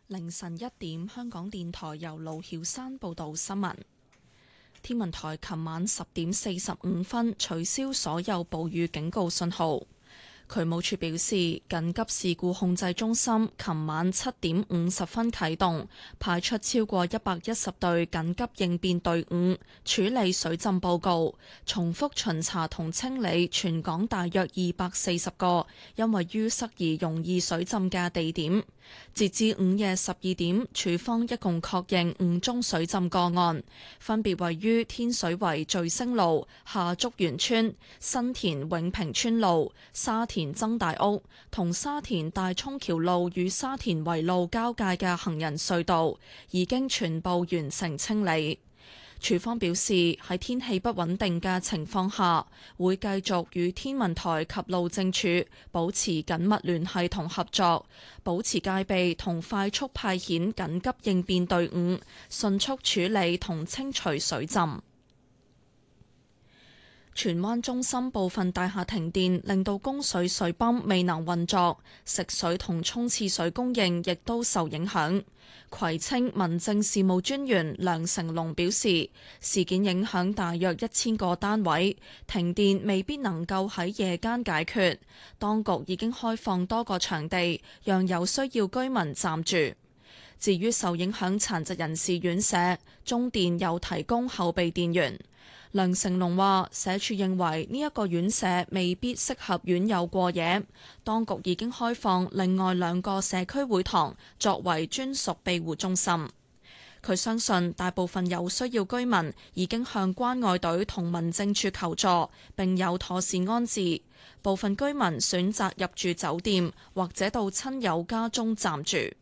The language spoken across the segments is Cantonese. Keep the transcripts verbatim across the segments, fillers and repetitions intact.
凌晨一點，香港電台由盧曉山報道新聞。天文台琴晚十點四十五分取消所有暴雨警告信號。渠務署表示，緊急事故控制中心琴晚七點五十分啟動，派出超過一百一十隊緊急應變隊伍處理水浸報告，重複巡查同清理全港大約二百四十個因為淤塞而容易水浸嘅地點。截至午夜十二點，署方一共確認五宗水浸個案，分別位於天水圍聚星路、下竹園村、新田永平村路、沙田曾大屋同沙田大涌橋路與沙田圍路交界嘅行人隧道，已經全部完成清理。署方表示，喺天氣不穩定嘅情況下，會繼續與天文台及路政署保持緊密聯繫同合作，保持戒備同快速派遣緊急應變隊伍，迅速處理同清除水浸。荃灣中心部分大廈停電，令到供水水泵未能運作，食水同沖廁水供應亦都受影響。葵青民政事務專員梁成龍表示，事件影響大約一千個單位，停電未必能夠喺夜間解決。當局已經開放多個場地，讓有需要居民暫住。至於受影響殘疾人士院舍，中電有提供後備電源。梁成龍話：社署認為呢一個院舍未必適合院友過夜，當局已經開放另外兩個社區會堂作為專屬庇護中心。佢相信大部分有需要居民已經向關愛隊同民政處求助，並有妥善安置。部分居民選擇入住酒店或者到親友家中暫住。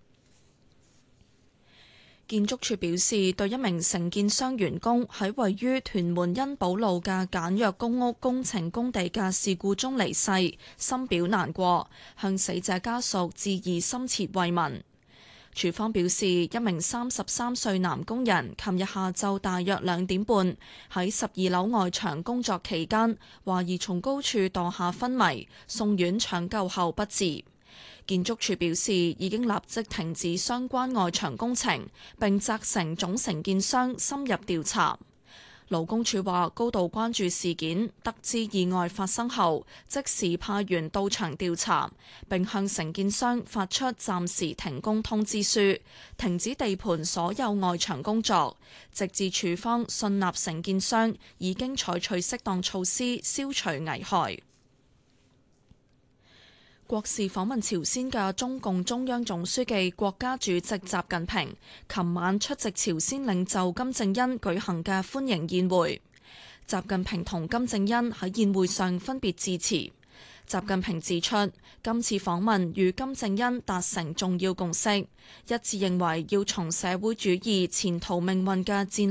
建築署表示，對一名承建商員工喺位於屯門恩寶路嘅簡約公屋工程工地嘅事故中離世，深表難過，向死者家屬致以深切慰問。署方表示，一名三十三歲男工人琴日下晝大約兩點半喺十二樓外牆工作期間，懷疑從高處墮下昏迷，送院搶救後不治。建築署表示，已經立即停止相關外牆工程，並責成總承建商深入調查。勞工處話高度關注事件，得知意外發生後，即時派員到場調查，並向承建商發出暫時停工通知書，停止地盤所有外牆工作，直至處方信納承建商已經採取適當措施消除危害。國事訪問朝鮮嘅中共中央總書記、國家主席習近平，琴晚出席朝鮮領袖金正恩舉行嘅歡迎宴會。習近平同金正恩喺宴會上分別致辭。習近平指出，今次訪問與金正恩達成重要共識，一致認為要從社會主義前途命運嘅戰